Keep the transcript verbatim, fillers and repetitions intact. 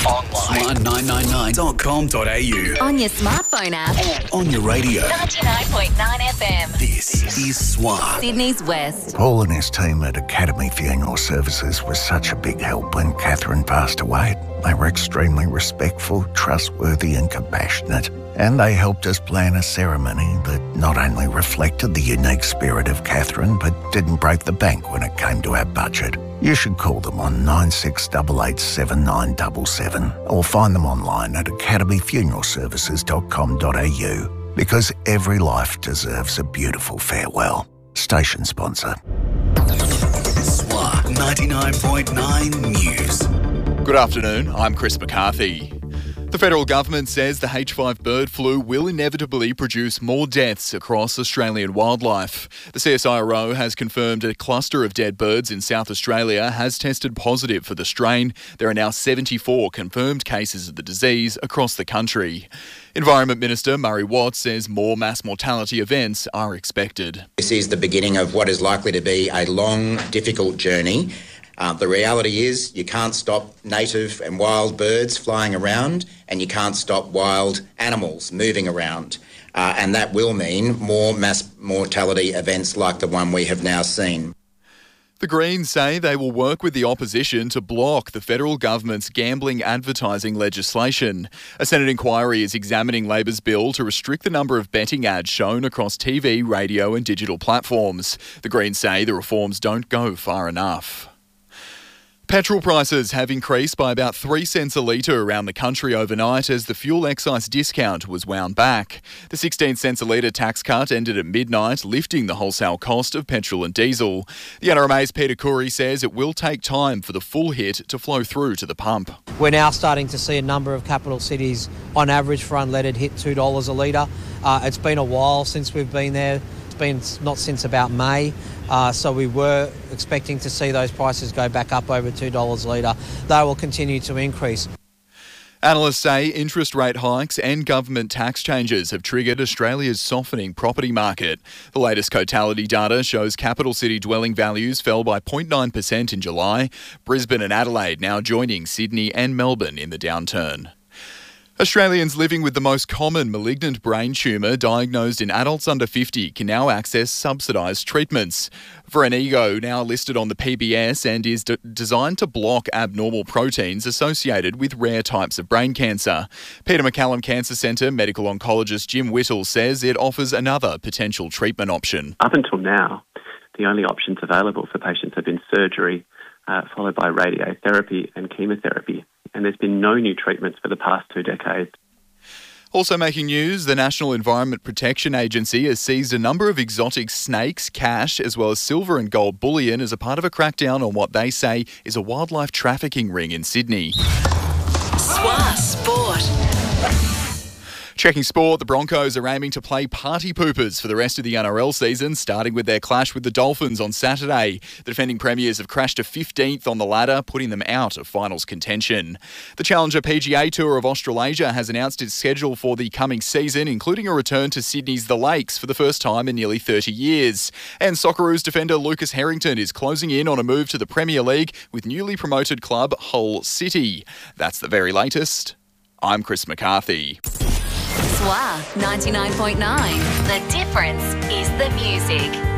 Online. Swan nine nine nine dot com dot a u. On your smartphone app. On your radio. ninety-nine point nine F M. This is Swan. Sydney's West. Paul and his team at Academy Funeral Services was such a big help when Catherine passed away. They were extremely respectful, trustworthy and compassionate. And they helped us plan a ceremony that not only reflected the unique spirit of Catherine, but didn't break the bank when it came to our budget. You should call them on nine six eight eight seven nine seven seven or find them online at academy funeral services dot com dot a u, because every life deserves a beautiful farewell. Station sponsor. Swan ninety-nine point nine News. Good afternoon, I'm Chris McCarthy. The federal government says the H five bird flu will inevitably produce more deaths across Australian wildlife. The C S I R O has confirmed a cluster of dead birds in South Australia has tested positive for the strain. There are now seventy-four confirmed cases of the disease across the country. Environment Minister Murray Watt says more mass mortality events are expected. This is the beginning of what is likely to be a long, difficult journey. Uh, the reality is you can't stop native and wild birds flying around, and you can't stop wild animals moving around. Uh, and that will mean more mass mortality events like the one we have now seen. The Greens say they will work with the opposition to block the federal government's gambling advertising legislation. A Senate inquiry is examining Labor's bill to restrict the number of betting ads shown across T V, radio and digital platforms. The Greens say the reforms don't go far enough. Petrol prices have increased by about three cents a litre around the country overnight as the fuel excise discount was wound back. The sixteen cents a litre tax cut ended at midnight, lifting the wholesale cost of petrol and diesel. The N R M A's Peter Curry says it will take time for the full hit to flow through to the pump. We're now starting to see a number of capital cities, on average for unleaded, hit two dollars a litre. Uh, it's been a while since we've been there. It's been not since about May. Uh, so we were expecting to see those prices go back up over two dollars a litre. They will continue to increase. Analysts say interest rate hikes and government tax changes have triggered Australia's softening property market. The latest Cotality data shows capital city dwelling values fell by zero point nine percent in July. Brisbane and Adelaide now joining Sydney and Melbourne in the downturn. Australians living with the most common malignant brain tumour diagnosed in adults under fifty can now access subsidised treatments. Voranigo, now listed on the P B S and is de- designed to block abnormal proteins associated with rare types of brain cancer. Peter MacCallum Cancer Centre medical oncologist Jim Whittle says it offers another potential treatment option. Up until now, the only options available for patients have been surgery, uh, followed by radiotherapy and chemotherapy. And there's been no new treatments for the past two decades. Also making news, the National Environment Protection Agency has seized a number of exotic snakes, cash, as well as silver and gold bullion as a part of a crackdown on what they say is a wildlife trafficking ring in Sydney. Swan Sport. Checking sport, the Broncos are aiming to play party poopers for the rest of the N R L season, starting with their clash with the Dolphins on Saturday. The defending premiers have crashed to fifteenth on the ladder, putting them out of finals contention. The Challenger P G A Tour of Australasia has announced its schedule for the coming season, including a return to Sydney's The Lakes for the first time in nearly thirty years. And Socceroos defender Lucas Harrington is closing in on a move to the Premier League with newly promoted club Hull City. That's the very latest. I'm Chris McCarthy. Swan ninety-nine point nine. The difference is the music.